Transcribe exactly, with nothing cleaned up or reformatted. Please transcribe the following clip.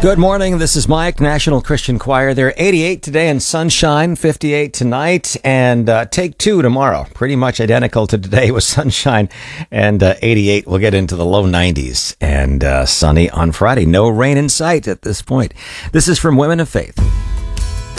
Good morning. This is Mike, National Christian Choir. They're eighty-eight today and sunshine, fifty-eight tonight, and uh, take two tomorrow. Pretty much identical to today with sunshine and uh, eighty-eight. We'll get into the low nineties and uh, sunny on Friday. No rain in sight at this point. This is from Women of Faith.